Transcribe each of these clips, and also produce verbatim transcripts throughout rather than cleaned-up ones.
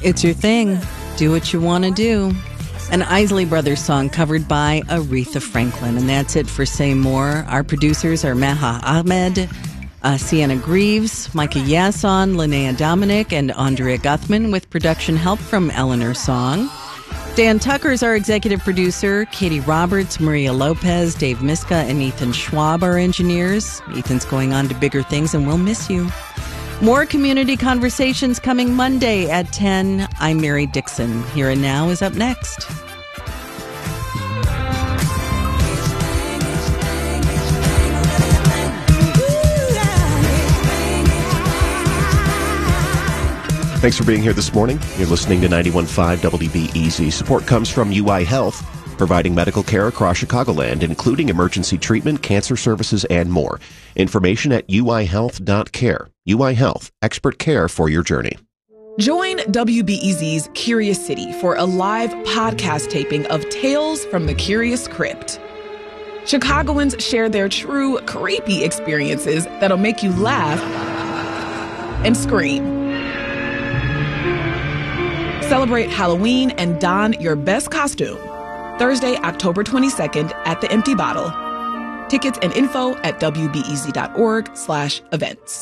It's your thing. Do what you want to do. An Isley Brothers song covered by Aretha Franklin. And that's it for Say More. Our producers are Maha Ahmed, uh, Sienna Greaves, Micah Yasson, Linnea Dominic, and Andrea Guthman, with production help from Eleanor Song. Dan Tucker is our executive producer. Katie Roberts, Maria Lopez, Dave Miska, and Ethan Schwab are engineers. Ethan's going on to bigger things, and we'll miss you. More community conversations coming Monday at ten. I'm Mary Dixon. Here and Now is up next. Thanks for being here this morning. You're listening to ninety-one point five W B E Z. Support comes from U I Health, providing medical care across Chicagoland, including emergency treatment, cancer services, and more. Information at U I health dot care. U I Health, expert care for your journey. Join W B E Z's Curious City for a live podcast taping of Tales from the Curious Crypt. Chicagoans share their true creepy experiences that'll make you laugh and scream. Celebrate Halloween and don your best costume. Thursday, October twenty-second at the Empty Bottle. Tickets and info at W B E Z dot org slash events.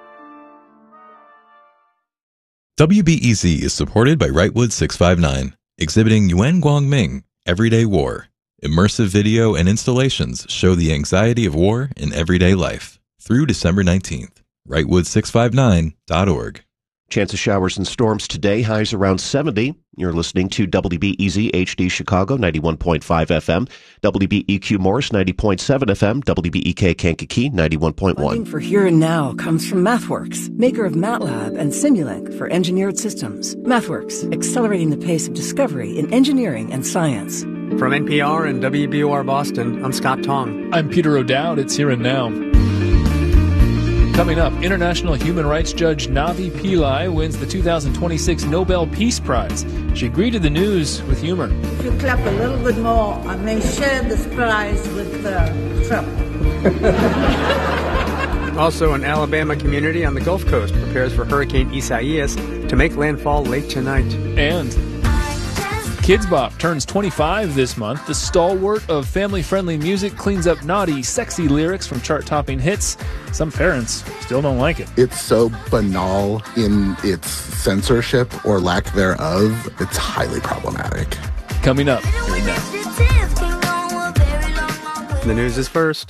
W B E Z is supported by Wrightwood six five nine, exhibiting Yuan Guangming, Everyday War. Immersive video and installations show the anxiety of war in everyday life. Through December nineteenth. Wrightwood six five nine dot org. Chance of showers and storms today, highs around seventy. You're listening to W B E Z H D Chicago, ninety-one point five F M, W B E Q Morris, ninety point seven F M, W B E K Kankakee, ninety-one point one. Funding for Here and Now comes from MathWorks, maker of MATLAB and Simulink for engineered systems. MathWorks, accelerating the pace of discovery in engineering and science. From N P R and W B O R Boston, I'm Scott Tong. I'm Peter O'Dowd. It's Here and Now. Coming up, International Human Rights Judge Navi Pillai wins the two thousand twenty-six Nobel Peace Prize. She greeted the news with humor. If you clap a little bit more, I may share this prize with uh, Trump. Also, an Alabama community on the Gulf Coast prepares for Hurricane Isaias to make landfall late tonight. And Kids Bop turns twenty-five this month. The stalwart of family-friendly music cleans up naughty, sexy lyrics from chart-topping hits. Some parents still don't like it. It's so banal in its censorship or lack thereof. It's highly problematic. Coming up here now. The news is first.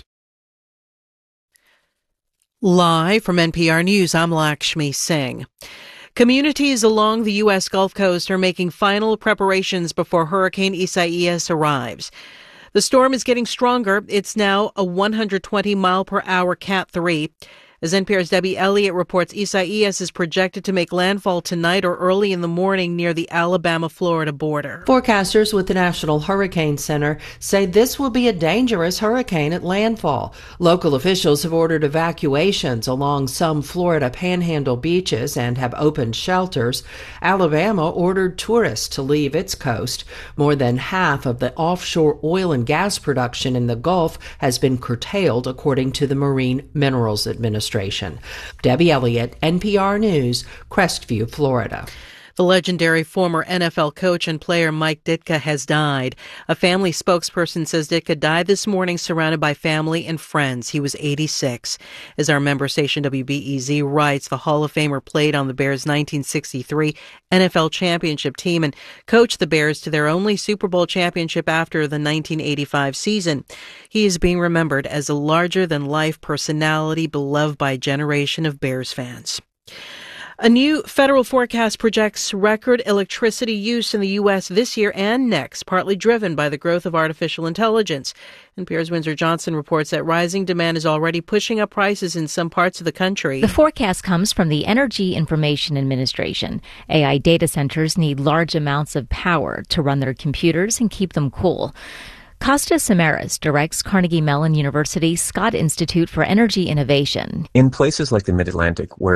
Live from N P R News, I'm Lakshmi Singh. Communities along the U S Gulf Coast are making final preparations before Hurricane Isaias arrives. The storm is getting stronger. It's now a one hundred twenty mile per hour Cat three. As N P R's Debbie Elliott reports, Isaias is projected to make landfall tonight or early in the morning near the Alabama-Florida border. Forecasters with the National Hurricane Center say this will be a dangerous hurricane at landfall. Local officials have ordered evacuations along some Florida panhandle beaches and have opened shelters. Alabama ordered tourists to leave its coast. More than half of the offshore oil and gas production in the Gulf has been curtailed, according to the Marine Minerals Administration. Debbie Elliott, N P R News, Crestview, Florida. The legendary former N F L coach and player Mike Ditka has died. A family spokesperson says Ditka died this morning surrounded by family and friends. He was eighty-six. As our member station W B E Z writes, the Hall of Famer played on the Bears' nineteen sixty-three N F L championship team and coached the Bears to their only Super Bowl championship after the nineteen eighty-five season. He is being remembered as a larger-than-life personality beloved by a generation of Bears fans. A new federal forecast projects record electricity use in the U S this year and next, partly driven by the growth of artificial intelligence. N P R's Windsor Johnson reports that rising demand is already pushing up prices in some parts of the country. The forecast comes from the Energy Information Administration. A I data centers need large amounts of power to run their computers and keep them cool. Costa Samaras directs Carnegie Mellon University's Scott Institute for Energy Innovation. In places like the Mid-Atlantic, where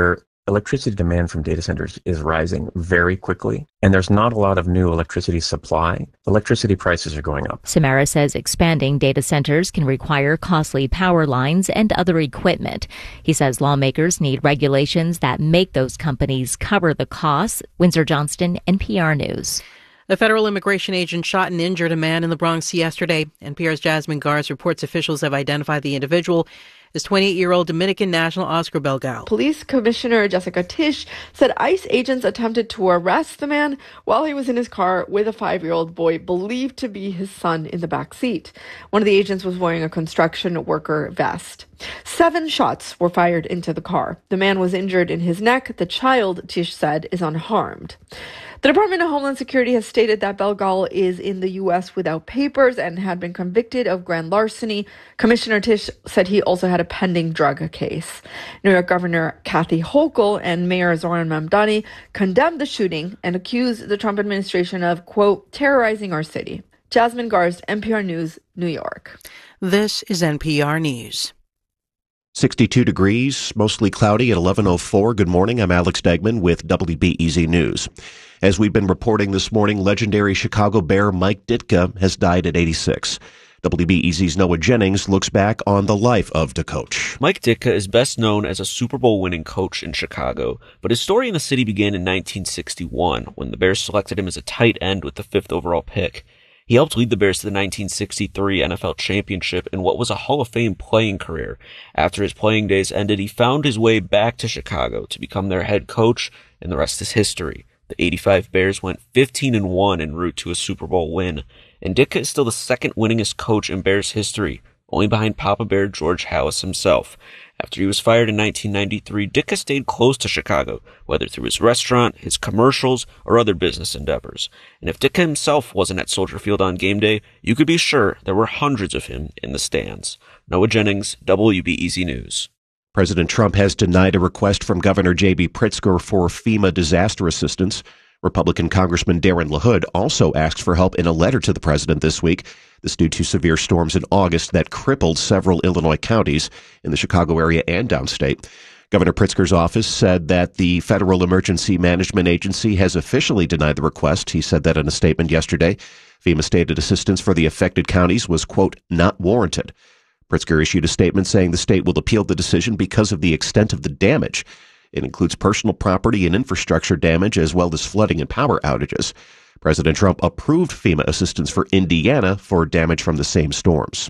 electricity demand from data centers is rising very quickly, and there's not a lot of new electricity supply. Electricity prices are going up. Samara says expanding data centers can require costly power lines and other equipment. He says lawmakers need regulations that make those companies cover the costs. Windsor Johnston, N P R News. A federal immigration agent shot and injured a man in the Bronx yesterday. N P R's Jasmine Garz reports officials have identified the individual as twenty-eight-year-old Dominican national Oscar Belgal. Police Commissioner Jessica Tisch said ICE agents attempted to arrest the man while he was in his car with a five-year-old boy believed to be his son in the back seat. One of the agents was wearing a construction worker vest. Seven shots were fired into the car. The man was injured in his neck. The child, Tisch said, is unharmed. The Department of Homeland Security has stated that Belgal is in the U S without papers and had been convicted of grand larceny. Commissioner Tisch said he also had a pending drug case. New York Governor Kathy Hochul and Mayor Zohran Mamdani condemned the shooting and accused the Trump administration of, quote, terrorizing our city. Jasmine Garz, N P R News, New York. This is N P R News. sixty-two degrees, mostly cloudy at eleven oh four. Good morning. I'm Alex Degman with W B E Z News. As we've been reporting this morning, legendary Chicago Bear Mike Ditka has died at eighty-six. W B E Z's Noah Jennings looks back on the life of the coach. Mike Ditka is best known as a Super Bowl winning coach in Chicago, but his story in the city began in nineteen sixty-one when the Bears selected him as a tight end with the fifth overall pick. He helped lead the Bears to the nineteen sixty-three N F L championship in what was a Hall of Fame playing career. After his playing days ended, he found his way back to Chicago to become their head coach, and the rest is history. The eighty-five Bears went fifteen and one en route to a Super Bowl win, and Ditka is still the second winningest coach in Bears history, only behind Papa Bear George Halas himself. After he was fired in nineteen ninety-three, Ditka stayed close to Chicago, whether through his restaurant, his commercials, or other business endeavors. And if Ditka himself wasn't at Soldier Field on game day, you could be sure there were hundreds of him in the stands. Noah Jennings, W B E Z News. President Trump has denied a request from Governor J B Pritzker for FEMA disaster assistance. Republican Congressman Darren LaHood also asked for help in a letter to the president this week. This due to severe storms in August that crippled several Illinois counties in the Chicago area and downstate. Governor Pritzker's office said that the Federal Emergency Management Agency has officially denied the request. He said that in a statement yesterday. FEMA stated assistance for the affected counties was, quote, not warranted. Pritzker issued a statement saying the state will appeal the decision because of the extent of the damage. It includes personal property and infrastructure damage as well as flooding and power outages. President Trump approved FEMA assistance for Indiana for damage from the same storms.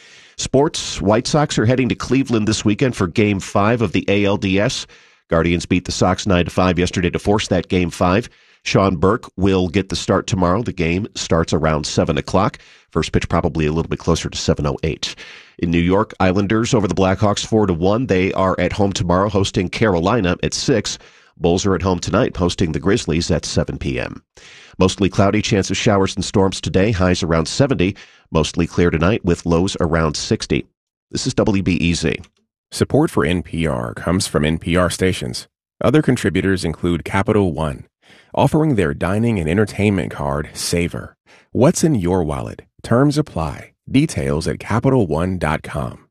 Sports, White Sox are heading to Cleveland this weekend for Game five of the A L D S. Guardians beat the Sox nine to five yesterday to force that Game five. Sean Burke will get the start tomorrow. The game starts around seven o'clock. First pitch probably a little bit closer to seven oh eight. In New York, Islanders over the Blackhawks four to one. They are at home tomorrow hosting Carolina at six. Bulls are at home tonight hosting the Grizzlies at seven p.m. Mostly cloudy, chance of showers and storms today, highs around seventy. Mostly clear tonight with lows around sixty. This is W B E Z. Support for N P R comes from N P R stations. Other contributors include Capital One, offering their dining and entertainment card, Savor. What's in your wallet? Terms apply. Details at Capital One dot com.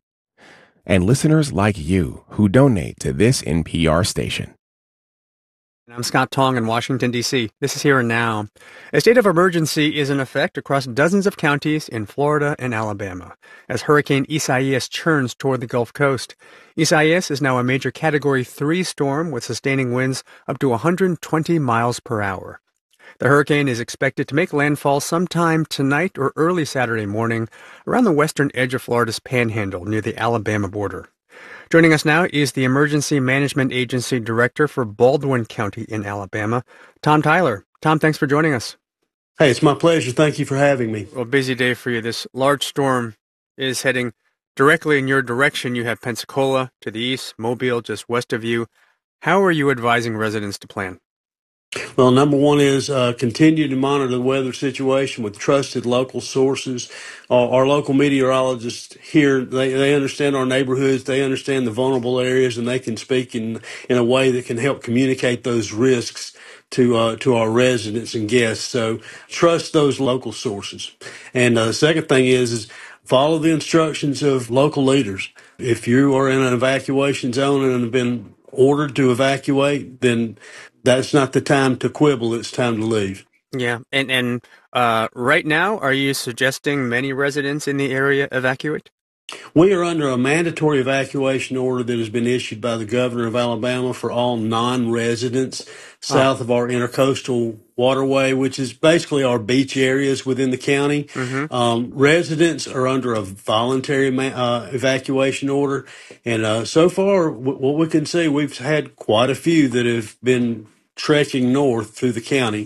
And listeners like you who donate to this N P R station. I'm Scott Tong in Washington, D C This is Here and Now. A state of emergency is in effect across dozens of counties in Florida and Alabama as Hurricane Isaias churns toward the Gulf Coast. Isaias is now a major Category three storm with sustaining winds up to one hundred twenty miles per hour. The hurricane is expected to make landfall sometime tonight or early Saturday morning around the western edge of Florida's panhandle near the Alabama border. Joining us now is the Emergency Management Agency Director for Baldwin County in Alabama, Tom Tyler. Tom, thanks for joining us. Hey, it's my pleasure. Thank you for having me. Well, busy day for you. This large storm is heading directly in your direction. You have Pensacola to the east, Mobile just west of you. How are you advising residents to plan? Well, number one is uh, continue to monitor the weather situation with trusted local sources. Uh, our local meteorologists here, they, they understand our neighborhoods, they understand the vulnerable areas, and they can speak in, in a way that can help communicate those risks to uh, to our residents and guests. So trust those local sources. And uh, the second thing is, is follow the instructions of local leaders. If you are in an evacuation zone and have been ordered to evacuate, then that's not the time to quibble. It's time to leave. Yeah. And, and uh, right now, are you suggesting many residents in the area evacuate? We are under a mandatory evacuation order that has been issued by the governor of Alabama for all non-residents south oh. of our intercoastal waterway, which is basically our beach areas within the county. Mm-hmm. Um, residents are under a voluntary uh, evacuation order. And uh, so far, w- what we can see, we've had quite a few that have been trekking north through the county.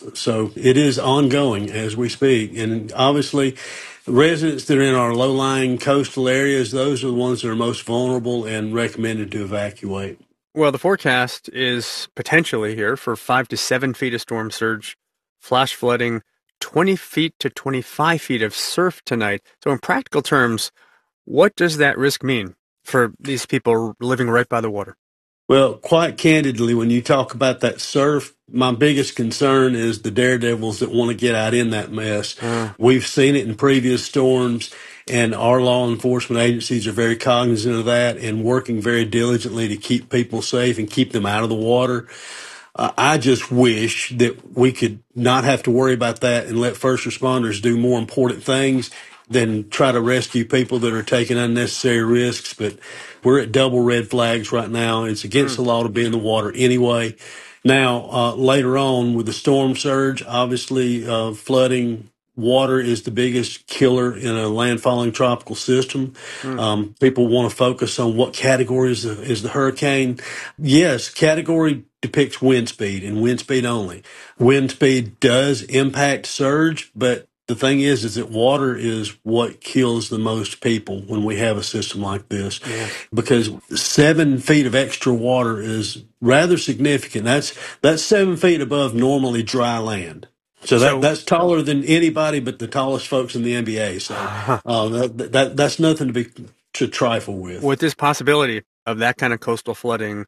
So it is ongoing as we speak. And obviously, residents that are in our low-lying coastal areas, those are the ones that are most vulnerable and recommended to evacuate. Well, the forecast is potentially here for five to seven feet of storm surge, flash flooding, twenty feet to twenty-five feet of surf tonight. So in practical terms, what does that risk mean for these people living right by the water? Well, quite candidly, when you talk about that surf, my biggest concern is the daredevils that want to get out in that mess. Uh. We've seen it in previous storms, and our law enforcement agencies are very cognizant of that and working very diligently to keep people safe and keep them out of the water. Uh, I just wish that we could not have to worry about that and let first responders do more important things than try to rescue people that are taking unnecessary risks. But we're at double red flags right now. It's against mm. the law to be in the water anyway. Now, uh, later on with the storm surge, obviously uh, flooding, water is the biggest killer in a landfalling tropical system. Mm. Um, people want to focus on what category is the, is the hurricane. Yes, category depicts wind speed and wind speed only. Wind speed does impact surge, but the thing is, is that water is what kills the most people when we have a system like this, yeah. because seven feet of extra water is rather significant. That's that's seven feet above normally dry land. So, that, so that's taller than anybody but the tallest folks in the N B A. So uh, that, that that's nothing to be to trifle with. With this possibility of that kind of coastal flooding,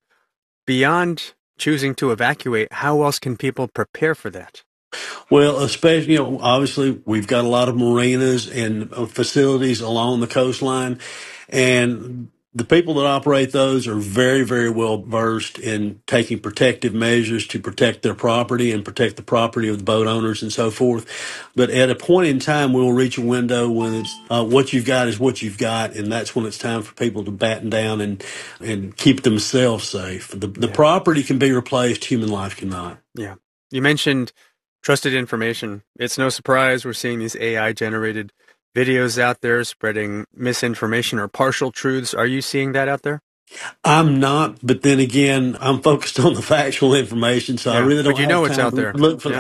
beyond choosing to evacuate, how else can people prepare for that? Well, especially, you know, obviously we've got a lot of marinas and facilities along the coastline, and the people that operate those are very, very well versed in taking protective measures to protect their property and protect the property of the boat owners and so forth. But at a point in time, we'll reach a window when it's, uh, what you've got is what you've got, and that's when it's time for people to batten down and and keep themselves safe. The, the yeah. property can be replaced, human life cannot. Yeah. You mentioned trusted information. It's no surprise we're seeing these A I-generated videos out there spreading misinformation or partial truths. Are you seeing that out there? I'm not, but then again, I'm focused on the factual information, so yeah, I really don't but you have know time it's out to there. look for yeah.